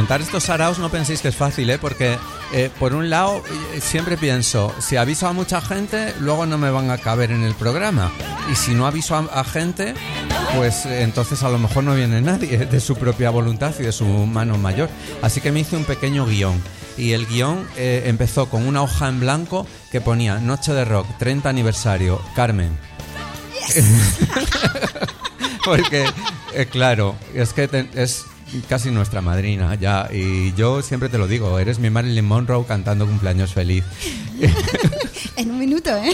contar estos saraos no penséis que es fácil, porque por un lado siempre pienso, si aviso a mucha gente, luego no me van a caber en el programa. Y si no aviso a gente, pues entonces a lo mejor no viene nadie de su propia voluntad y de su mano mayor. Así que me hice un pequeño guión. Y el guión empezó con una hoja en blanco que ponía Noche de Rock, 30 aniversario, Carmen. Yes. Porque, claro, es que es casi nuestra madrina ya. Y yo siempre te lo digo, eres mi Marilyn Monroe cantando Cumpleaños Feliz. En un minuto, ¿eh?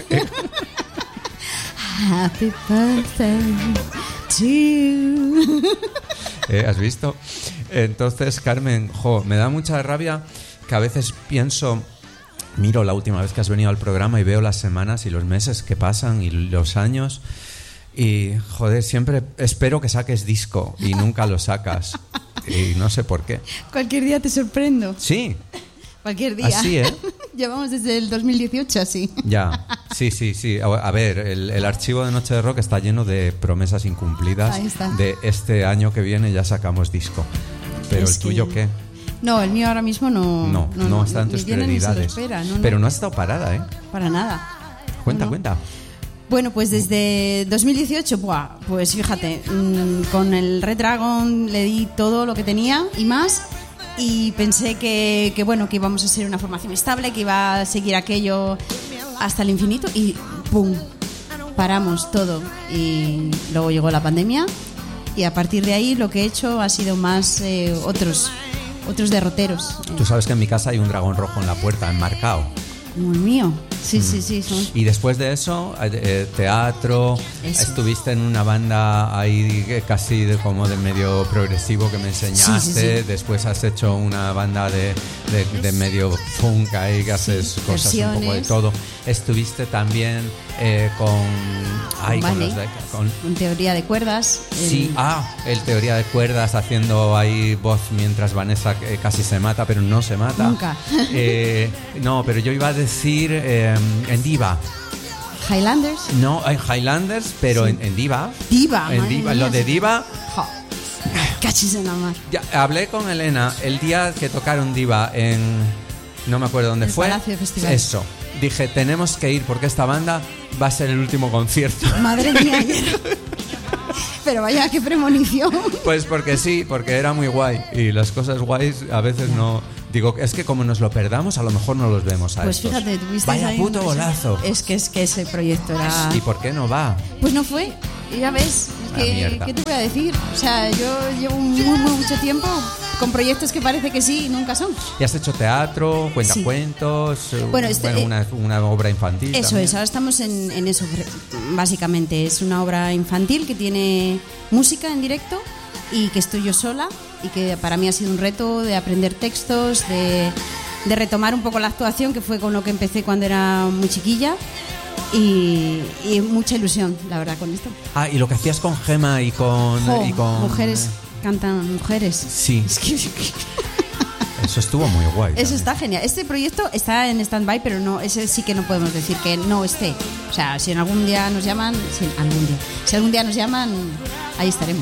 Happy birthday to you. ¿Has visto? Entonces, Carmen, me da mucha rabia que a veces pienso, miro la última vez que has venido al programa y veo las semanas y los meses que pasan y los años y, siempre espero que saques disco y nunca lo sacas y no sé por qué. Cualquier día te sorprendo. Sí. Cualquier día. Así, ¿eh? Llevamos desde el 2018 así. Ya, sí. A ver, el archivo de Noche de Rock está lleno de promesas incumplidas. Ahí está. De este año que viene ya sacamos disco. Pero es ¿el tuyo qué? No, el mío ahora mismo no está en tus prioridades. Pero no has estado parada, ¿eh? Para nada. Cuenta. Bueno, pues desde 2018, pues fíjate, con el Red Dragon le di todo lo que tenía y más. Y pensé que íbamos a ser una formación estable, que iba a seguir aquello hasta el infinito y ¡pum! Paramos todo. Y luego llegó la pandemia y a partir de ahí lo que he hecho ha sido más otros derroteros. Tú sabes que en mi casa hay un dragón rojo en la puerta, enmarcado. Como el mío. Sí. Y después de eso, teatro, estuviste en una banda ahí casi como de medio progresivo que me enseñaste. Sí. Después has hecho una banda de medio funk ahí que haces cosas versiones. Un poco de todo. Estuviste también con teoría de cuerdas. Sí, el teoría de cuerdas, haciendo ahí voz mientras Vanessa casi se mata, pero no se mata. Nunca. No, pero yo iba a decir en Diva. ¿Highlanders? No, en Highlanders, pero sí. en Diva. Diva. En Diva. Lo de Diva. Cachis en la mar. Ya, hablé con Elena el día que tocaron Diva en... No me acuerdo dónde fue. El Palacio de Festival. Eso. Dije, tenemos que ir porque esta banda va a ser el último concierto. Madre mía. Pero vaya, qué premonición. Pues porque sí, porque era muy guay. Y las cosas guays a veces no... Digo, es que como nos lo perdamos, a lo mejor no los vemos a pues estos. Fíjate, tuviste vaya ahí puto golazo. Es que ese proyecto era... ¿Y por qué no va? Pues no fue. Y ya ves, ¿qué te voy a decir? O sea, yo llevo mucho tiempo con proyectos que parece que sí y nunca son. ¿Y has hecho teatro, cuentacuentos? Sí. Bueno, una obra infantil. Eso también. Es, ahora estamos en eso, básicamente. Es una obra infantil que tiene música en directo y que estoy yo sola y que para mí ha sido un reto de aprender textos, de retomar un poco la actuación, que fue con lo que empecé cuando era muy chiquilla. Y mucha ilusión, la verdad, con esto. Y lo que hacías con Gema y con mujeres, cantan mujeres. Sí. Es que... Eso estuvo muy guay. Eso está genial. Este proyecto está en stand-by, pero no, ese sí que no podemos decir que no esté. O sea, si algún día nos llaman, si algún día nos llaman, ahí estaremos.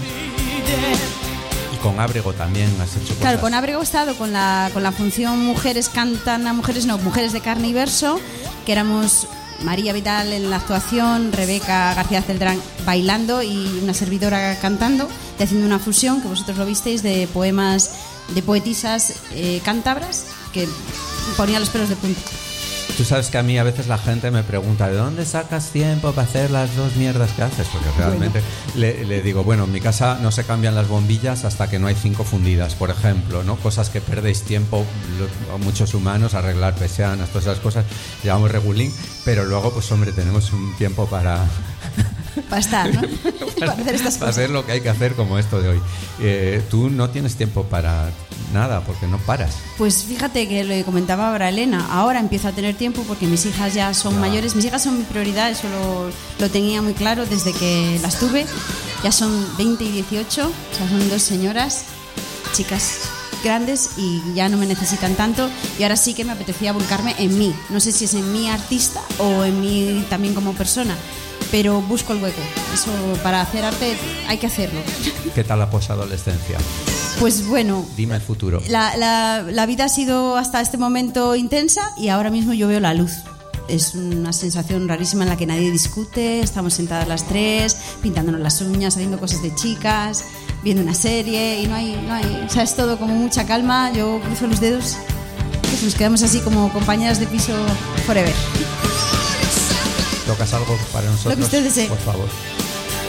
Y con Ábrego también has hecho cosas. Claro, con Ábrego he estado con la función Mujeres cantan a mujeres, Mujeres de carne y verso, que éramos María Vidal en la actuación, Rebeca García Celdrán bailando y una servidora cantando, y haciendo una fusión, que vosotros lo visteis, de poemas de poetisas cántabras que ponía los pelos de punta. Tú sabes que a mí a veces la gente me pregunta, ¿de dónde sacas tiempo para hacer las dos mierdas que haces? Porque realmente le digo, bueno, en mi casa no se cambian las bombillas hasta que no hay 5 fundidas, por ejemplo, ¿no? Cosas que perdéis tiempo muchos humanos, arreglar persianas, todas esas cosas, llevamos regulín, pero luego, pues hombre, tenemos un tiempo para estar, ¿no? para hacer estas cosas. Para hacer lo que hay que hacer, como esto de hoy. Tú no tienes tiempo para nada, porque no paras. Pues fíjate que lo comentaba ahora Elena, ahora empiezo a tener tiempo porque mis hijas ya son mayores. Mis hijas son mi prioridad, eso lo tenía muy claro desde que las tuve. Ya son 20 y 18, o sea, son 2 señoras, chicas grandes, y ya no me necesitan tanto, y ahora sí que me apetecía volcarme en mí. No sé si es en mí artista o en mí también como persona, pero busco el hueco. Eso, para hacer arte hay que hacerlo. ¿Qué tal la posadolescencia? Pues bueno, Dime el futuro. la vida ha sido hasta este momento intensa y ahora mismo yo veo la luz. Es una sensación rarísima en la que nadie discute, estamos sentadas las tres, pintándonos las uñas, haciendo cosas de chicas, viendo una serie y no hay, o sea, es todo como mucha calma. Yo cruzo los dedos, pues nos quedamos así como compañeras de piso forever. ¿Tocas algo para nosotros? Lo que usted desee. Por favor.